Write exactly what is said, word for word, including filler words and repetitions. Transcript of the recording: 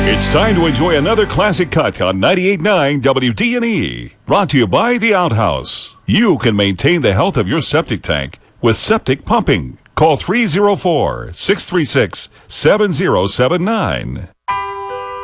It's time to enjoy another classic cut on ninety-eight point nine W D and E. Brought to you by The Outhouse. You can maintain the health of your septic tank with septic pumping. Call three oh four, six three six, seven oh seven nine.